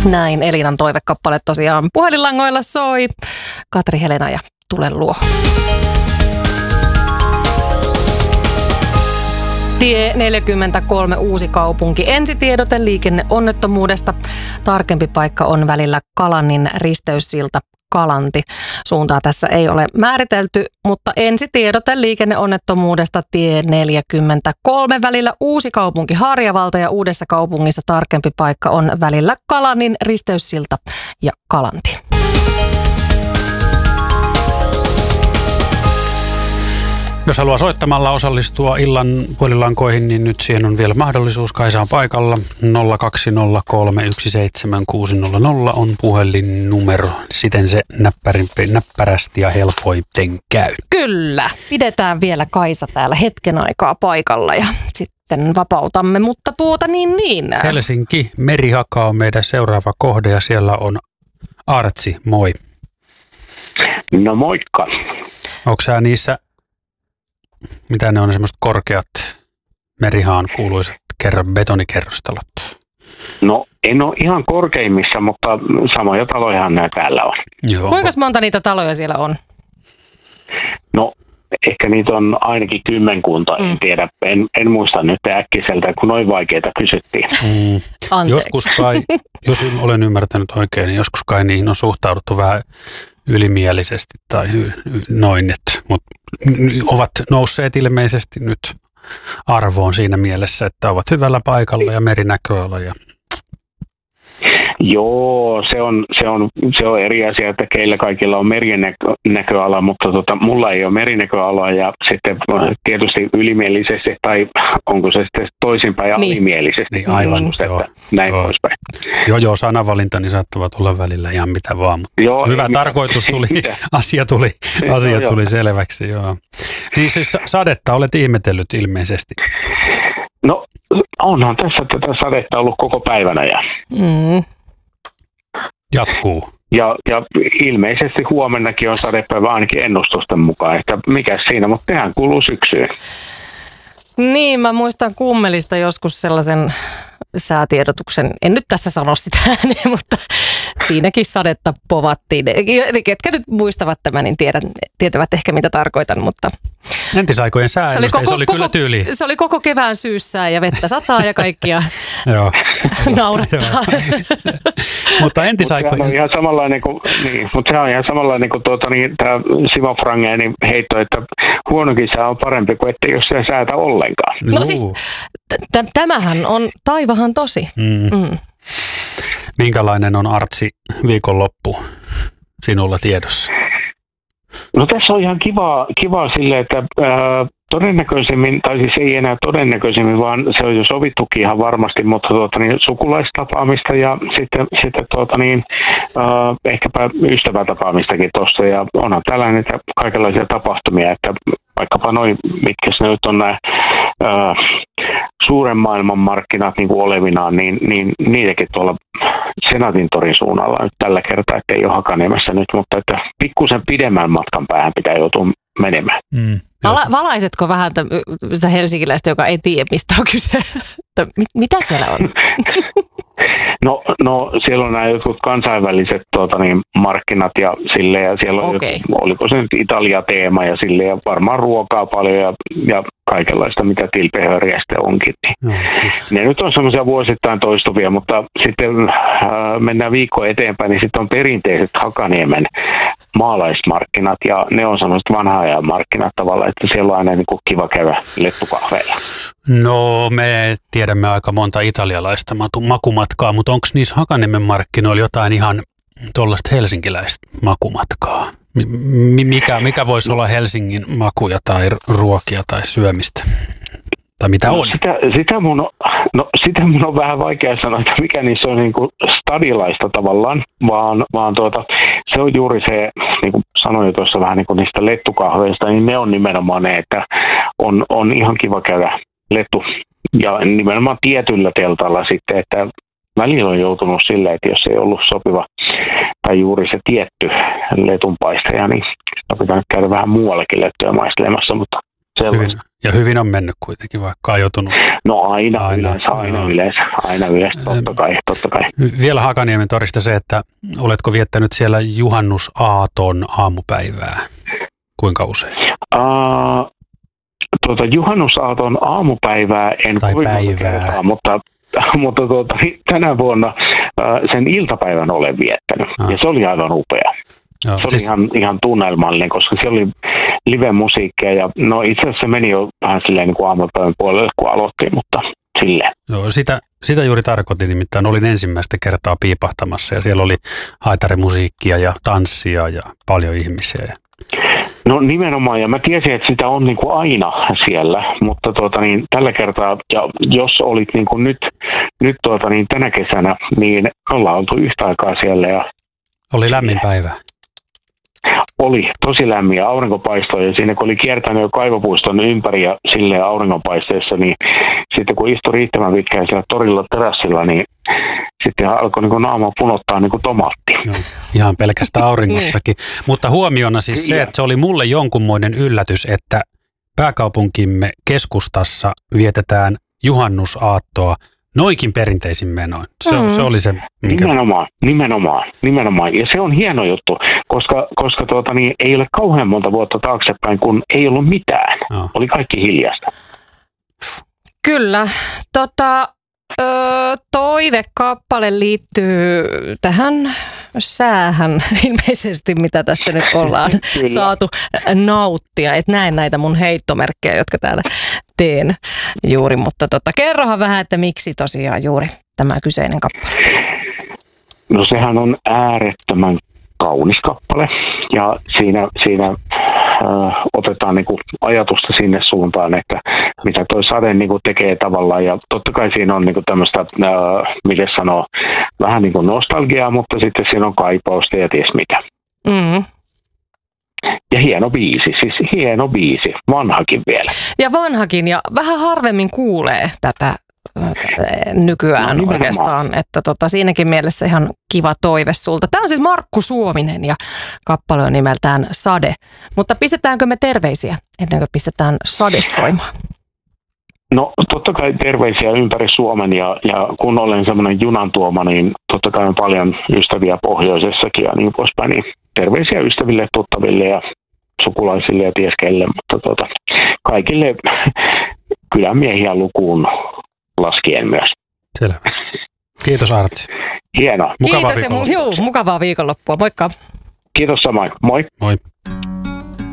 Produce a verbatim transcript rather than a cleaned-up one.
Näin Elinan toivekappale tosiaan puhelinlangoilla soi. Katri Helena ja Tule luo. Tie neljäkymmentäkolme Uusikaupunki. Ensitiedote liikenneonnettomuudesta. Tarkempi paikka on välillä Kalannin risteyssilta Kalanti. Suuntaa tässä ei ole määritelty, mutta ensitiedote liikenneonnettomuudesta tie neljäkymmentäkolme välillä Uusikaupunki Harjavalta ja Uudessa Kaupungissa tarkempi paikka on välillä Kalannin risteyssilta ja Kalanti. Jos haluaa soittamalla osallistua illan puhelinlankoihin, niin nyt siihen on vielä mahdollisuus. Kaisa on paikalla. nolla kaksi nolla kolme yksi seitsemän kuusi nolla nolla on puhelinnumero. Siten se näppärimpi, näppärästi ja helpoiten käy. Kyllä. Pidetään vielä Kaisa täällä hetken aikaa paikalla ja sitten vapautamme. Mutta tuota niin niin. Helsinki, Merihaka on meidän seuraava kohde ja siellä on Artsi. Moi. No moikka. Onko sä niissä... Mitä ne on semmoiset korkeat Merihaan kuuluisat kerran betonikerrostalot? No en ole ihan korkeimmissa, mutta samoja talojahan nämä täällä on. Joo. Kuinka monta niitä taloja siellä on? No ehkä niitä on ainakin kymmenkunta, mm. en tiedä. En, en muista nyt äkkiseltä, kun noin vaikeita kysyttiin. Mm. Joskus kai, jos olen ymmärtänyt oikein, niin joskus kai niihin on suhtauduttu vähän ylimielisesti tai noin, mutta ovat nousseet ilmeisesti nyt arvoon siinä mielessä, että ovat hyvällä paikalla ja merinäköala. Ja... Joo, se on, se, on, se on eri asia, että keillä kaikilla on merinäköala, mutta tota, mulla ei ole merinäköalaa ja sitten tietysti ylimielisesti tai onko se sitten toisinpäin ja niin. alimielisesti. Niin, aivan, mm, joo, että näin joo. poispäin. Joo, joo, sanavalinta niin saattavat olla välillä ihan mitä vaan, mutta joo, hyvä tarkoitus tuli, asia tuli, asia no, tuli joo. selväksi. Joo. Niin siis sadetta olet ihmetellyt ilmeisesti. No onhan tässä tätä sadetta ollut koko päivänä ja... Mm. Jatkuu. Ja, ja ilmeisesti huomennakin on sadepäivä ainakin ennustusten mukaan, että mikä siinä, mutta tehän kuuluu syksyyn. Niin, mä muistan Kummelista joskus sellaisen säätiedotuksen, en nyt tässä sano sitä ääneen, mutta siinäkin sadetta povattiin. Ketkä nyt muistavat tämän, niin tiedät, tietävät ehkä mitä tarkoitan, mutta... Entisaikojen sääennuste, se, se oli kyllä tyyli. Se oli koko kevään syyssään ja vettä sataa ja kaikkia naurattaa. Mutta entisaikojen... Mutta ihan samanlainen kuin, niin, mutta se on ihan samanlainen kuin tuota, niin, tämä Simo Frangenin heitto, että huonokin sää on parempi kuin ettei jos se säätä ollenkaan. No Juu. siis t- tämähän on taivahan tosi. Mm. Mm. Minkälainen on Artsi viikonloppu sinulla tiedossa? No tässä on ihan kivaa, kivaa silleen, että ää, todennäköisemmin, tai siis ei enää todennäköisemmin, vaan se on jo sovittukin ihan varmasti, mutta tuota, niin, sukulaistapaamista ja sitten, sitten tuota, niin, ää, ehkäpä ystävätapaamistakin tuossa. Ja onhan tällainen, että kaikenlaisia tapahtumia, että vaikkapa noin, mitkä ne nyt on nämä ää, suuren maailman markkinat niin kuin olevinaan, niin, niin niitäkin tuolla Senaatin torin suunnalla nyt tällä kertaa, että ei ole Hakaniemessä nyt, mutta että pikkusen pidemmän matkan päähän pitää joutua menemään. Mm, Vala, valaisetko vähän sitä helsinkiläistä, joka ei tiedä, mistä on kyse? Mitä siellä on? No, no siellä on nämä jotkut kansainväliset tuota, niin, markkinat ja sille ja siellä on okay. jotkut, oliko se nyt Italia-teema ja sille ja varmaan ruokaa paljon ja, ja kaikenlaista, mitä tilpehöriä sitten onkin. Niin. No, ne nyt on semmoisia vuosittain toistuvia, mutta sitten äh, mennään viikko eteenpäin, niin sitten on perinteiset Hakaniemen maalaismarkkinat ja ne on semmoiset vanha ajan markkinat tavallaan, että siellä on aina niin kuin kiva käydä lettukahveilla. No me tiedämme aika monta italialaista makumatkaa, mutta onko niissä Hakaniemen markkinoilla jotain ihan tuollaista helsinkiläistä makumatkaa? Mikä, mikä voisi olla Helsingin makuja tai ruokia tai syömistä? Tai mitä on? No, sitä, sitä, mun on, no, sitä mun on vähän vaikea sanoa, että mikä niissä on niin kuin stadilaista tavallaan, vaan, vaan tuota, se on juuri se, niin kuin sanoin jo tuossa vähän niin kuin niistä lettukahveista, niin ne on nimenomaan ne, että on, on ihan kiva käydä lettu. Ja nimenomaan tietyllä teltalla sitten, että välillä on joutunut silleen, että jos ei ollut sopiva tai juuri se tietty letunpaistaja, niin pitää käydä vähän muuallekin lettuja maistelemassa, mutta Hyvin, ja hyvin on mennyt kuitenkin, vaikka on joutunut. No aina, aina yleensä, aina no. yleensä, aina yleensä, totta kai, totta kai. Vielä Hakaniemen torista se, että oletko viettänyt siellä juhannusaaton aamupäivää? Kuinka usein? Uh, tuota, juhannusaaton aamupäivää en tai kovin monta kertaa, mutta, mutta tuota, tänä vuonna uh, sen iltapäivän olen viettänyt, ah. ja se oli aivan upea. Joo, se siis... oli ihan, ihan tunnelmallinen, koska siellä oli live-musiikkia ja no itse asiassa se meni jo vähän silleen niin kuin aamupäivän puolelle, kun aloittiin, mutta silleen. Joo, sitä, sitä juuri tarkoitin, nimittäin olin ensimmäistä kertaa piipahtamassa ja siellä oli haitarimusiikkia ja tanssia ja paljon ihmisiä. No nimenomaan, ja mä tiesin, että sitä on niin kuin aina siellä, mutta tuota, niin, tällä kertaa, ja jos olit niin kuin nyt, nyt tuota, niin tänä kesänä, niin ollaan oltu yhtä aikaa siellä. Ja oli lämmin päivä. Oli tosi lämmin ja aurinkopaistoi, ja siinä kun oli kiertänyt jo kaivopuiston ympäri ja silleen auringonpaisteessa, niin sitten kun istui riittävän pitkään siellä torilla terassilla, niin sitten alkoi niin kuin naama punottaa niin kuin tomaatti. Joo, ihan pelkästään auringostakin. Mutta huomiona siis se, että se oli mulle jonkunmoinen yllätys, että pääkaupunkimme keskustassa vietetään juhannusaattoa noikin perinteisin menoin. Se, mm. se oli se, minkä... Nimenomaan, nimenomaan, nimenomaan. Ja se on hieno juttu, koska, koska tuota, niin, ei ole kauhean monta vuotta taaksepäin, kun ei ollut mitään. Oh. Oli kaikki hiljasta. Kyllä. Tota, ö, toivekappale liittyy tähän säähän ilmeisesti, mitä tässä nyt ollaan saatu nauttia. Et näen näitä mun heittomerkkejä, jotka täällä teen juuri, mutta tota, kerrohan vähän, että miksi tosiaan juuri tämä kyseinen kappale. No sehän on äärettömän kaunis kappale ja siinä, siinä äh, otetaan niinku ajatusta sinne suuntaan, että mitä toi sade niinku tekee tavallaan ja totta kai siinä on niinku tämmöistä, äh, miten sanoo, vähän niinku nostalgiaa, mutta sitten siinä on kaipausta ja ties mitä. Mm. Ja hieno biisi, siis hieno biisi, vanhakin vielä. Ja vanhakin, ja vähän harvemmin kuulee tätä nykyään no, oikeastaan, että tota, siinäkin mielessä ihan kiva toive sulta. Tämä on siis Markku Suominen ja kappale on nimeltään Sade. Mutta pistetäänkö me terveisiä ennen kuin pistetään Sade soimaan? No totta kai terveisiä ympäri Suomen ja, ja kun olen semmoinen junantuoma, niin totta kai on paljon ystäviä pohjoisessakin ja niin poispäin. Niin terveisiä ystäville, tuttaville ja sukulaisille ja tieskelle, mutta tota, kaikille kylämiehiä lukuun laskien myös. Selvä. Kiitos Artsi. Hienoa. Mukavaa Kiitos ja mu- juu, mukavaa viikonloppua. Moikka. Kiitos samoin. Moi. Moi.